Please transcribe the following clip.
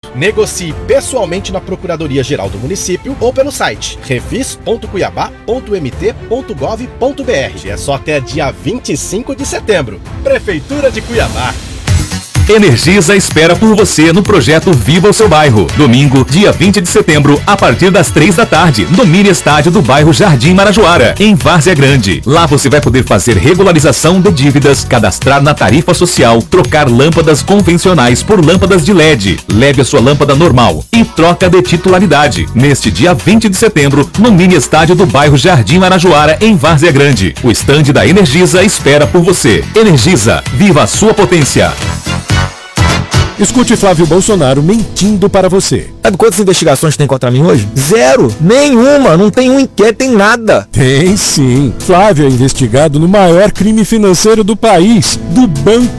Negocie pessoalmente na Procuradoria-Geral do Município ou pelo site refis.cuiabá.mt.gov.br. É só até dia 25 de setembro. Prefeitura de Cuiabá. Energisa espera por você no projeto Viva o Seu Bairro. Domingo, dia 20 de setembro, a partir das 3 da tarde, no mini estádio do bairro Jardim Marajoara, em Várzea Grande. Lá você vai poder fazer regularização de dívidas, cadastrar na tarifa social, trocar lâmpadas convencionais por lâmpadas de LED. Leve a sua lâmpada normal e troca de titularidade. Neste dia 20 de setembro, no mini estádio do bairro Jardim Marajoara, em Várzea Grande. O estande da Energisa espera por você. Energisa, viva a sua potência. Escute Flávio Bolsonaro mentindo para você. Sabe quantas investigações tem contra mim hoje? Zero! Nenhuma! Não tem um inquérito, tem nada! Tem sim. Flávio é investigado no maior crime financeiro do país, do Banco